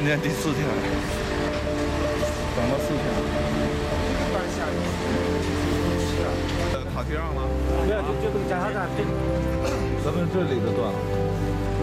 天第4天了，等了4天。 突然下雨。 卡地上了？ 没有，就这个脚踏站这。 咱们这里的断了。